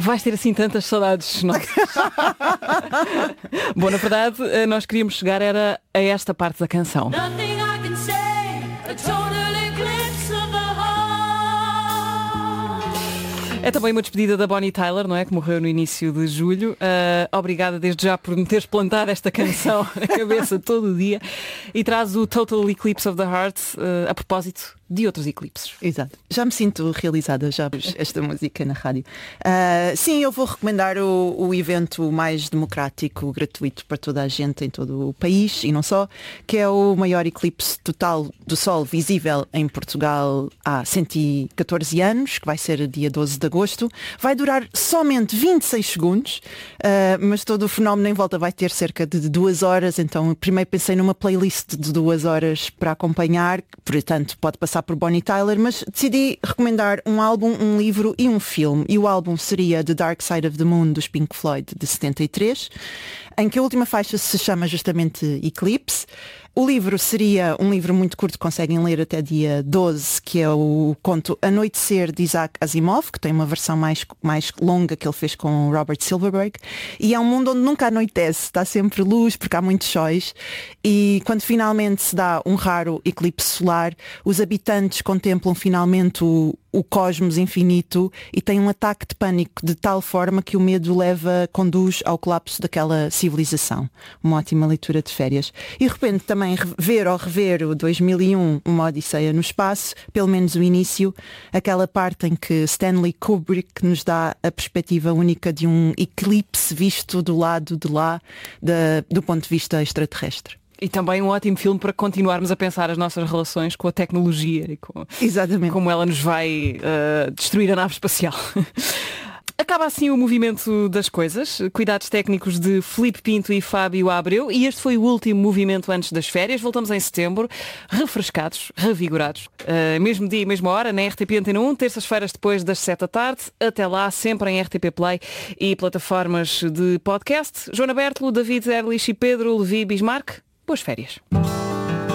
Vais ter assim tantas saudades, não? Bom, na verdade, nós queríamos chegar era a esta parte da canção. É também uma despedida da Bonnie Tyler, não é? Que morreu no início de julho. Obrigada desde já por me teres plantado esta canção na cabeça todo o dia. E traz o Total Eclipse of the Heart a propósito de outros eclipses. Exato. Já me sinto realizada já esta música na rádio. Sim, eu vou recomendar o evento mais democrático, gratuito para toda a gente em todo o país e não só, que é o maior eclipse total do Sol visível em Portugal há 114 anos, que vai ser dia 12 de agosto. Vai durar somente 26 segundos, mas todo o fenómeno em volta vai ter cerca de 2 horas, então primeiro pensei numa playlist de 2 horas para acompanhar, portanto pode passar por Bonnie Tyler, mas decidi recomendar um álbum, um livro e um filme. E o álbum seria The Dark Side of the Moon, dos Pink Floyd, de 73, em que a última faixa se chama justamente Eclipse. O livro seria um livro muito curto, conseguem ler até dia 12, que é o conto Anoitecer, de Isaac Asimov, que tem uma versão mais longa que ele fez com Robert Silverberg. E é um mundo onde nunca anoitece, está sempre luz, porque há muitos sóis. E quando finalmente se dá um raro eclipse solar, os habitantes contemplam finalmente o cosmos infinito e têm um ataque de pânico de tal forma que o medo conduz ao colapso daquela civilização. Uma ótima leitura de férias. E de repente também rever o 2001, Uma Odisseia no Espaço, pelo menos o início, aquela parte em que Stanley Kubrick nos dá a perspectiva única de um eclipse visto do lado de lá, do ponto de vista extraterrestre. E também um ótimo filme para continuarmos a pensar as nossas relações com a tecnologia e Exatamente. Como ela nos vai destruir a nave espacial. Acaba assim o movimento das coisas. Cuidados técnicos de Filipe Pinto e Fábio Abreu. E este foi o último movimento antes das férias. Voltamos em setembro, refrescados, revigorados. Mesmo dia e mesma hora, na RTP Antena 1, terças-feiras depois das 7 da tarde. Até lá, sempre em RTP Play e plataformas de podcast. Joana Bertolo, David Erlich e Pedro Levi Bismarck. Boas férias.